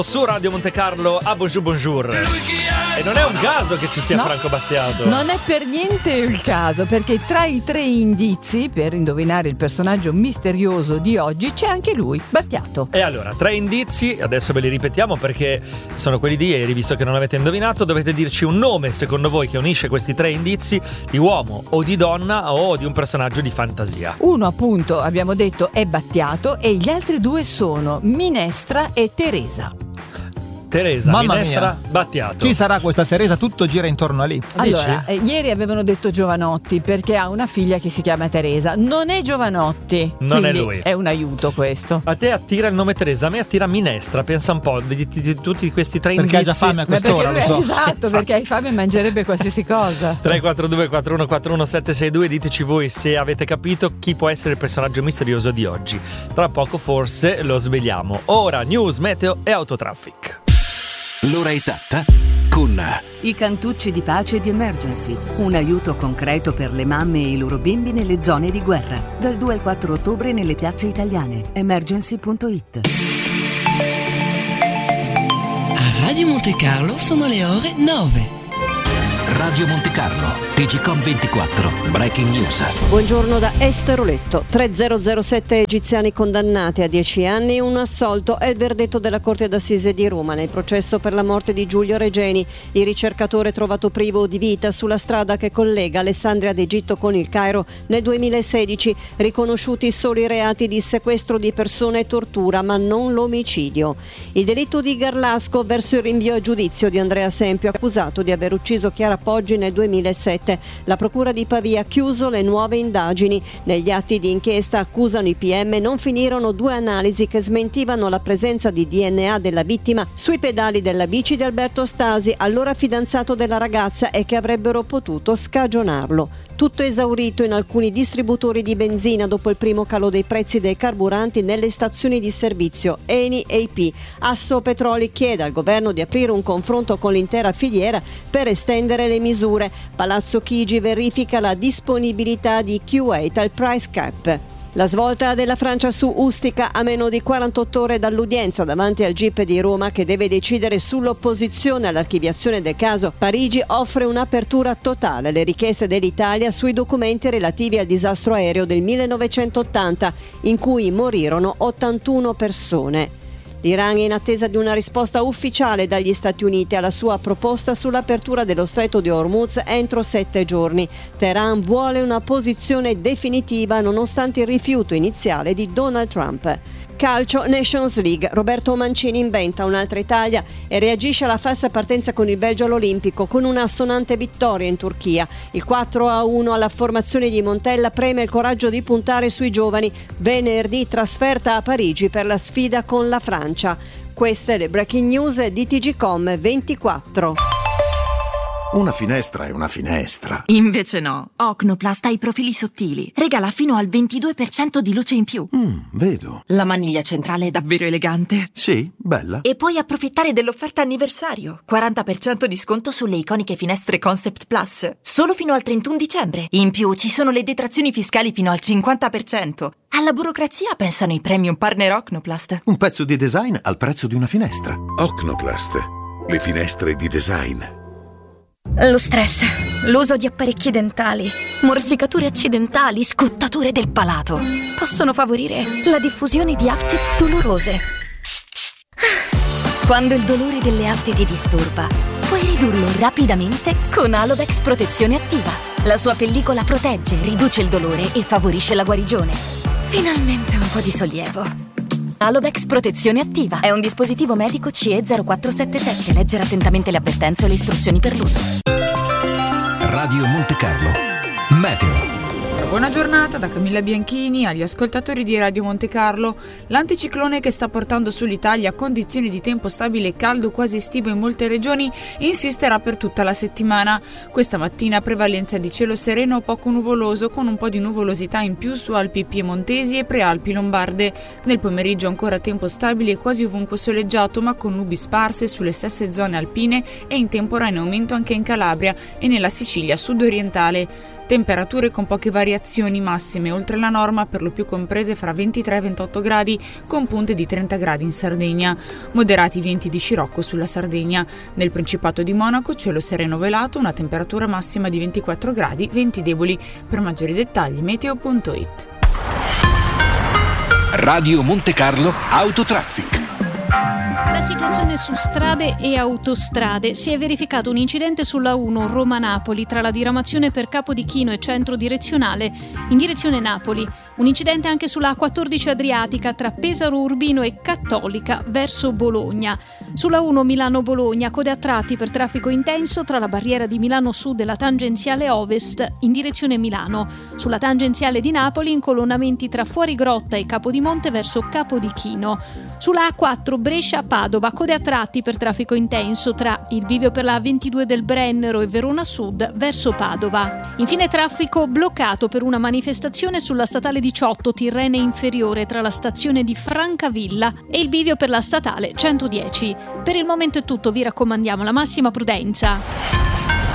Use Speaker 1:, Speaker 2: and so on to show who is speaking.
Speaker 1: Su Radio Monte Carlo a Bonjour. E non è un caso che ci sia Franco Battiato.
Speaker 2: Non è per niente il caso, perché tra i 3 indizi per indovinare il personaggio misterioso di oggi c'è anche lui, Battiato.
Speaker 1: E allora, 3 indizi, adesso ve li ripetiamo perché sono quelli di ieri, visto che non avete indovinato. Dovete dirci un nome, secondo voi, che unisce questi 3 indizi, di uomo o di donna o di un personaggio di fantasia.
Speaker 2: Uno, appunto, abbiamo detto è Battiato, e gli altri 2 sono Minestra e Teresa.
Speaker 1: Teresa,
Speaker 3: Mamma
Speaker 1: Minestra,
Speaker 3: mia.
Speaker 1: Battiato.
Speaker 3: Chi sarà questa Teresa? Tutto gira intorno a lì.
Speaker 2: Allora, ieri avevano detto Giovanotti perché ha una figlia che si chiama Teresa. Non è Giovanotti.
Speaker 1: Non è lui.
Speaker 2: È un aiuto questo.
Speaker 1: A te attira il nome Teresa, a me attira Minestra. Pensa un po' di tutti questi 3 indizi.
Speaker 3: Perché ha già fame a quest'ora, lo so.
Speaker 2: Esatto, perché hai fame e mangerebbe qualsiasi cosa.
Speaker 1: 342 4141 762, diteci voi se avete capito chi può essere il personaggio misterioso di oggi. Tra poco forse lo svegliamo. Ora news, meteo e autotraffic.
Speaker 4: L'ora esatta con
Speaker 5: I cantucci di pace di Emergency, un aiuto concreto per le mamme e i loro bimbi nelle zone di guerra. Dal 2 al 4 ottobre nelle piazze italiane. Emergency.it.
Speaker 6: A Radio Monte Carlo sono le ore 9.
Speaker 4: Radio Monte Carlo, TGCOM 24, Breaking News.
Speaker 7: Buongiorno da Esteroletto. 3007 egiziani condannati a 10 anni e un assolto è il verdetto della Corte d'Assise di Roma nel processo per la morte di Giulio Regeni, il ricercatore trovato privo di vita sulla strada che collega Alessandria d'Egitto con il Cairo nel 2016, riconosciuti solo i reati di sequestro di persone e tortura, ma non l'omicidio. Il delitto di Garlasco verso il rinvio a giudizio di Andrea Sempio, accusato di aver ucciso Chiara Poggi nel 2007. La procura di Pavia ha chiuso le nuove indagini. Negli atti di inchiesta, accusano i PM, non finirono 2 analisi che smentivano la presenza di DNA della vittima sui pedali della bici di Alberto Stasi, allora fidanzato della ragazza, e che avrebbero potuto scagionarlo. Tutto esaurito in alcuni distributori di benzina dopo il primo calo dei prezzi dei carburanti nelle stazioni di servizio. Eni e IP. Asso Petroli chiede al governo di aprire un confronto con l'intera filiera per estendere le misure. Palazzo Chigi verifica la disponibilità di Q8 al price cap. La svolta della Francia su Ustica a meno di 48 ore dall'udienza davanti al GIP di Roma, che deve decidere sull'opposizione all'archiviazione del caso. Parigi offre un'apertura totale alle richieste dell'Italia sui documenti relativi al disastro aereo del 1980, in cui morirono 81 persone. L'Iran è in attesa di una risposta ufficiale dagli Stati Uniti alla sua proposta sull'apertura dello stretto di Hormuz entro 7 giorni. Teheran vuole una posizione definitiva nonostante il rifiuto iniziale di Donald Trump. Calcio, Nations League. Roberto Mancini inventa un'altra Italia e reagisce alla falsa partenza con il Belgio all'Olimpico con una assonante vittoria in Turchia. Il 4-1 alla formazione di Montella premia il coraggio di puntare sui giovani. Venerdì trasferta a Parigi per la sfida con la Francia. Queste le breaking news di TGCOM 24.
Speaker 8: Una finestra è una finestra.
Speaker 9: Invece no. Ocnoplast ha i profili sottili. Regala fino al 22% di luce in più.
Speaker 8: Vedo.
Speaker 9: La maniglia centrale è davvero elegante.
Speaker 8: Sì, bella.
Speaker 9: E puoi approfittare dell'offerta anniversario. 40% di sconto sulle iconiche finestre Concept Plus. Solo fino al 31 dicembre. In più ci sono le detrazioni fiscali fino al 50%. Alla burocrazia pensano i premium partner Ocnoplast.
Speaker 8: Un pezzo di design al prezzo di una finestra.
Speaker 10: Ocnoplast. Le finestre di design.
Speaker 11: Lo stress, l'uso di apparecchi dentali, morsicature accidentali, scottature del palato possono favorire la diffusione di afte dolorose. Quando il dolore delle afte ti disturba, puoi ridurlo rapidamente con Alovex Protezione Attiva. La sua pellicola protegge, riduce il dolore e favorisce la guarigione. Finalmente un po' di sollievo. Alovex Protezione Attiva è un dispositivo medico CE 0477. Leggere attentamente le avvertenze o le istruzioni per l'uso.
Speaker 4: Radio Monte Carlo, meteo.
Speaker 12: Buona giornata da Camilla Bianchini agli ascoltatori di Radio Monte Carlo. L'anticiclone che sta portando sull'Italia condizioni di tempo stabile e caldo quasi estivo in molte regioni insisterà per tutta la settimana. Questa mattina prevalenza di cielo sereno o poco nuvoloso, con un po' di nuvolosità in più su Alpi piemontesi e prealpi lombarde. Nel pomeriggio ancora tempo stabile e quasi ovunque soleggiato, ma con nubi sparse sulle stesse zone alpine e in temporaneo aumento anche in Calabria e nella Sicilia sud-orientale. Temperature con poche variazioni massime oltre la norma, per lo più comprese fra 23 e 28 gradi, con punte di 30 gradi in Sardegna. Moderati venti di scirocco sulla Sardegna. Nel Principato di Monaco cielo sereno velato, una temperatura massima di 24 gradi, venti deboli. Per maggiori dettagli meteo.it.
Speaker 4: Radio Monte Carlo Autotraffic.
Speaker 13: La situazione su strade e autostrade. Si è verificato un incidente sulla 1 Roma-Napoli tra la diramazione per Capodichino e centro direzionale in direzione Napoli. Un incidente anche sulla A14 Adriatica tra Pesaro Urbino e Cattolica verso Bologna. Sulla 1 Milano-Bologna, code a tratti per traffico intenso tra la barriera di Milano Sud e la tangenziale Ovest in direzione Milano. Sulla tangenziale di Napoli, incolonnamenti tra Fuorigrotta e Capodimonte verso Capodichino. Sulla A4 Brescia-Padova, code a tratti per traffico intenso tra il bivio per la A22 del Brennero e Verona Sud verso Padova. Infine traffico bloccato per una manifestazione sulla statale 18 Tirrene Inferiore tra la stazione di Francavilla e il bivio per la statale 110. Per il momento è tutto, vi raccomandiamo la massima prudenza.